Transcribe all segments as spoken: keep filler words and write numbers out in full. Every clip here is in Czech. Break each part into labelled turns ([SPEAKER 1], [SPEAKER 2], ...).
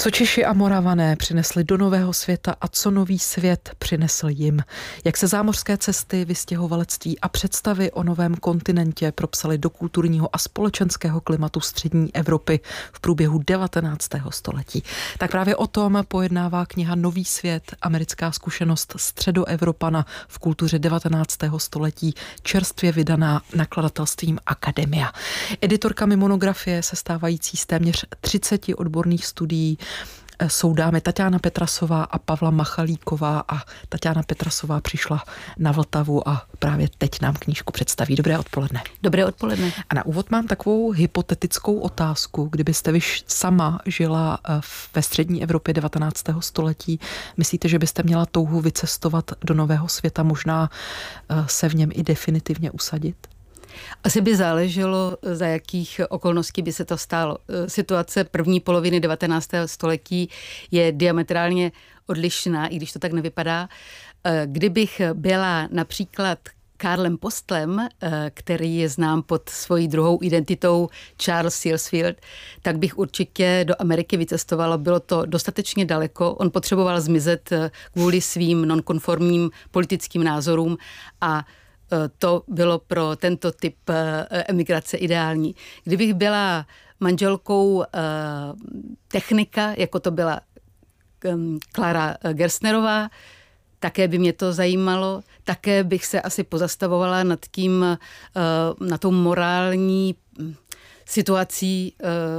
[SPEAKER 1] Co Češi a Moravané přinesli do nového světa a co nový svět přinesl jim. Jak se zámořské cesty, vystěhovalectví a představy o novém kontinentě propsaly do kulturního a společenského klimatu střední Evropy v průběhu devatenáctého století. Tak právě o tom pojednává kniha Nový svět, americká zkušenost středoevropana v kultuře devatenáctého století, čerstvě vydaná nakladatelstvím Akademia. Editorkami monografie, sestávající z téměř třiceti odborných studií, jsou dámy Taťána Petrasová a Pavla Machalíková a Taťána Petrasová přišla na Vltavu a právě teď nám knížku představí. Dobré odpoledne.
[SPEAKER 2] Dobré odpoledne.
[SPEAKER 1] A na úvod mám takovou hypotetickou otázku. Kdybyste vy sama žila ve střední Evropě devatenáctého století, myslíte, že byste měla touhu vycestovat do nového světa, možná se v něm i definitivně usadit?
[SPEAKER 2] Asi by záleželo, za jakých okolností by se to stalo. Situace první poloviny devatenáctého století je diametrálně odlišná, i když to tak nevypadá. Kdybych byla například Karlem Postlem, který je znám pod svojí druhou identitou Charles Sealsfield, tak bych určitě do Ameriky vycestovala. Bylo to dostatečně daleko. On potřeboval zmizet kvůli svým nonkonformním politickým názorům a to bylo pro tento typ emigrace ideální. Kdybych byla manželkou technika, jako to byla Klara Gerstnerová, také by mě to zajímalo. Také bych se asi pozastavovala nad tím, na tou morální situací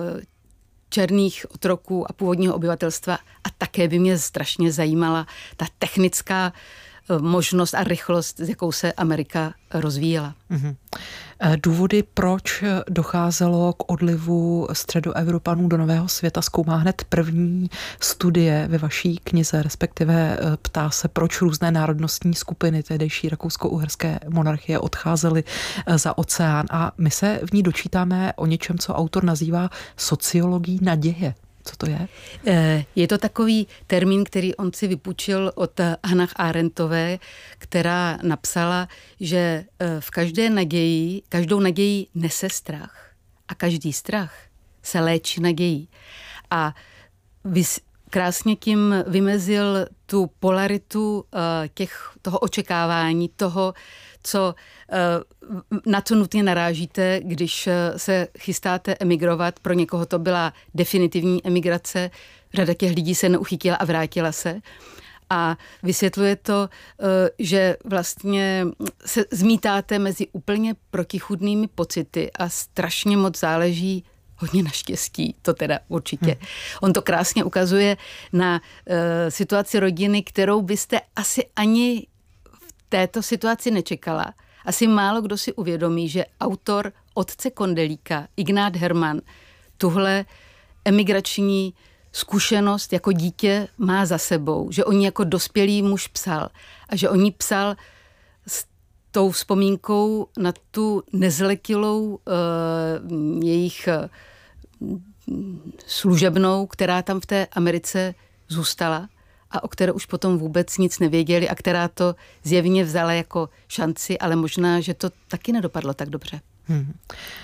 [SPEAKER 2] černých otroků a původního obyvatelstva a také by mě strašně zajímala ta technická možnost a rychlost, s jakou se Amerika rozvíjela.
[SPEAKER 1] Mm-hmm. Důvody, proč docházelo k odlivu středoevropanů do nového světa, zkoumá hned první studie ve vaší knize, respektive ptá se, proč různé národnostní skupiny tehdejší rakousko-uherské monarchie odcházely za oceán. A my se v ní dočítáme o něčem, co autor nazývá sociologií naděje. Co to je?
[SPEAKER 2] Je to takový termín, který on si vypůjčil od Hannah Arendtové, která napsala, že v každé naději, každou naději nese strach a každý strach se léčí nadějí. A vys, krásně tím vymezil tu polaritu těch, toho očekávání, toho, co, na co nutně narážíte, když se chystáte emigrovat. Pro někoho to byla definitivní emigrace. Řada těch lidí se neuchytila a vrátila se. A vysvětluje to, že vlastně se zmítáte mezi úplně protichůdnými pocity a strašně moc záleží hodně na štěstí, to teda určitě. Hmm. On to krásně ukazuje na uh, situaci rodiny, kterou byste asi ani v této situaci nečekala. Asi málo kdo si uvědomí, že autor Otce Kondelíka, Ignác Hermann, tuhle emigrační zkušenost jako dítě má za sebou, že o ní jako dospělý muž psal a že o ní psal s tou vzpomínkou na tu nezletilou uh, jejich uh, služebnou, která tam v té Americe zůstala a o které už potom vůbec nic nevěděli a která to zjevně vzala jako šanci, ale možná, že to taky nedopadlo tak dobře.
[SPEAKER 1] Hmm.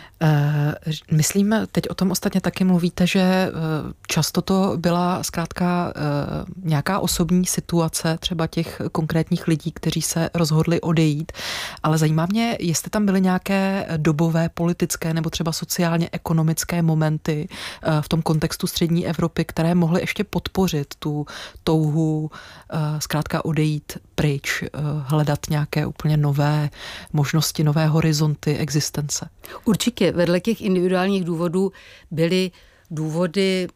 [SPEAKER 1] Myslím, teď o tom ostatně taky mluvíte, že často to byla zkrátka nějaká osobní situace třeba těch konkrétních lidí, kteří se rozhodli odejít, ale zajímá mě, jestli tam byly nějaké dobové politické nebo třeba sociálně ekonomické momenty v tom kontextu střední Evropy, které mohly ještě podpořit tu touhu zkrátka odejít pryč, hledat nějaké úplně nové možnosti, nové horizonty existence.
[SPEAKER 2] Určitě vedle těch individuálních důvodů byly důvody,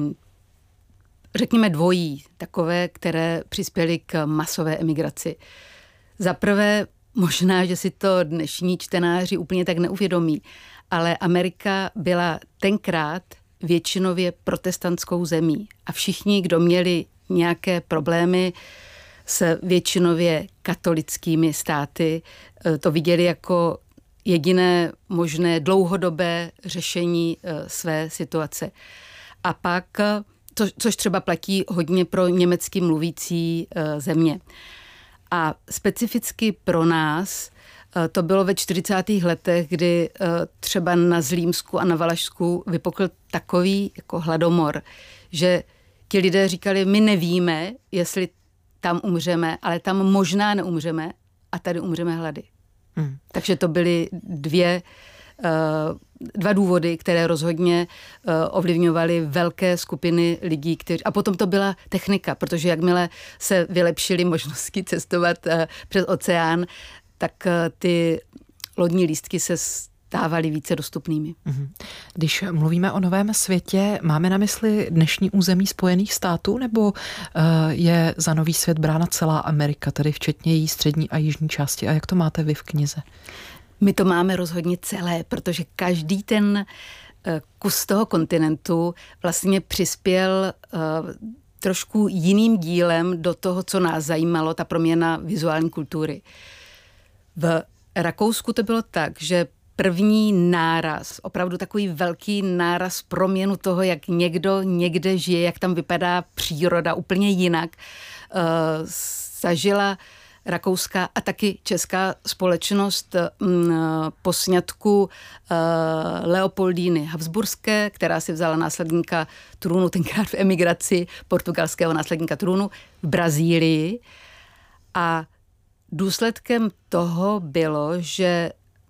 [SPEAKER 2] řekněme dvojí, takové, které přispěly k masové emigraci. Za prvé, možná, že si to dnešní čtenáři úplně tak neuvědomí, ale Amerika byla tenkrát většinově protestantskou zemí a všichni, kdo měli nějaké problémy s většinově katolickými státy, to viděli jako jediné možné dlouhodobé řešení své situace. A pak, to, což třeba platí hodně pro německy mluvící země. A specificky pro nás to bylo ve čtyřicátých letech, kdy třeba na Zlímsku a na Valašsku vypukl takový jako hladomor, že ti lidé říkali, my nevíme, jestli tam umřeme, ale tam možná neumřeme a tady umřeme hlady. Hmm. Takže to byly dvě, dva důvody, které rozhodně ovlivňovaly velké skupiny lidí. Kteří, a potom to byla technika, protože jakmile se vylepšily možnosti cestovat přes oceán, tak ty lodní lístky se stávaly více dostupnými.
[SPEAKER 1] Když mluvíme o novém světě, máme na mysli dnešní území Spojených států, nebo je za nový svět brána celá Amerika, tedy včetně její střední a jižní části? A jak to máte vy v knize?
[SPEAKER 2] My to máme rozhodně celé, protože každý ten kus toho kontinentu vlastně přispěl trošku jiným dílem do toho, co nás zajímalo, ta proměna vizuální kultury. V Rakousku to bylo tak, že první náraz, opravdu takový velký náraz proměnu toho, jak někdo někde žije, jak tam vypadá příroda úplně jinak, zažila rakouská a taky česká společnost po sňatku Leopoldíny Habsburské, která si vzala následníka trůnu, tenkrát v emigraci portugalského následníka trůnu v Brazílii. A důsledkem toho bylo, že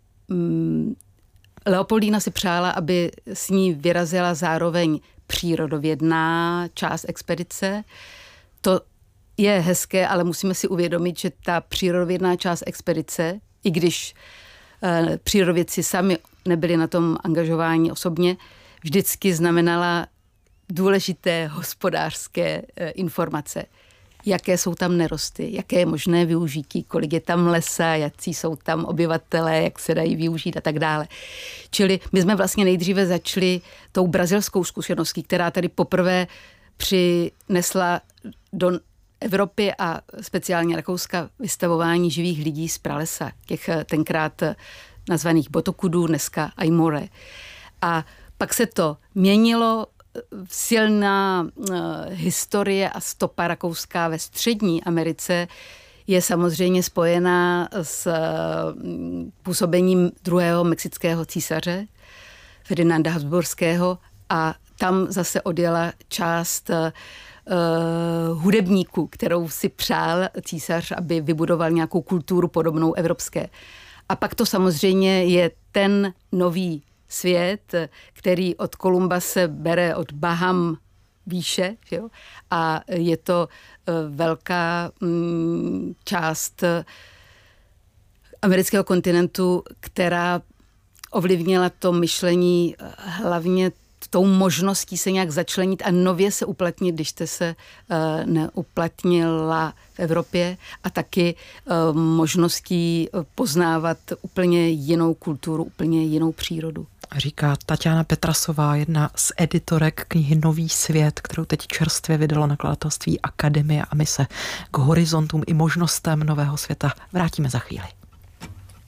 [SPEAKER 2] Leopoldína si přála, aby s ní vyrazila zároveň přírodovědná část expedice. To je hezké, ale musíme si uvědomit, že ta přírodovědná část expedice, i když e, přírodovědci sami nebyli na tom angažováni osobně, vždycky znamenala důležité hospodářské e, informace. Jaké jsou tam nerosty, jaké je možné využití, kolik je tam lesa, jaký jsou tam obyvatelé, jak se dají využít a tak dále. Čili my jsme vlastně nejdříve začali tou brazilskou zkušeností, která tady poprvé přinesla do Evropy a speciálně Rakouska vystavování živých lidí z pralesa, těch tenkrát nazvaných botokudů, dneska aimore. A pak se to měnilo, silná uh, historie a stopa rakouská ve střední Americe je samozřejmě spojená s uh, působením druhého mexického císaře, Ferdinanda Habsburského, a tam zase odjela část uh, Uh, hudebníků, kterou si přál císař, aby vybudoval nějakou kulturu podobnou evropské. A pak to samozřejmě je ten nový svět, který od Kolumba se bere od Baham výše, jo? A je to uh, velká um, část uh, amerického kontinentu, která ovlivnila to myšlení uh, hlavně tou možností se nějak začlenit a nově se uplatnit, když jste se uh, neuplatnila v Evropě, a taky uh, možností poznávat úplně jinou kulturu, úplně jinou přírodu.
[SPEAKER 1] Říká Tatiana Petrasová, jedna z editorek knihy Nový svět, kterou teď čerstvě vydalo nakladatelství Akademie, a my se k horizontům i možnostem nového světa vrátíme za chvíli.